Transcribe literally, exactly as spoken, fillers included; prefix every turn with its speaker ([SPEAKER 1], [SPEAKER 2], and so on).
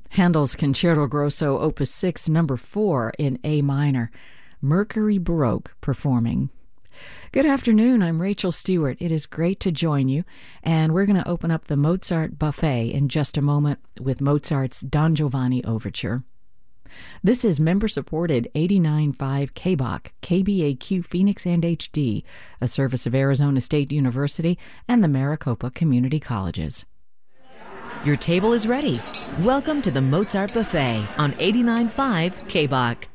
[SPEAKER 1] Handel's Concerto Grosso Opus six, number four in A minor, Mercury Baroque performing. Good afternoon, I'm Rachel Stewart. It is great to join you, and we're going to open up the Mozart buffet in just a moment with Mozart's Don Giovanni Overture. This is member-supported eighty-nine point five K B O C, K B A Q Phoenix and H D, a service of Arizona State University and the Maricopa Community Colleges.
[SPEAKER 2] Your table is ready. Welcome to the Mozart Buffet on eighty-nine point five K B O C.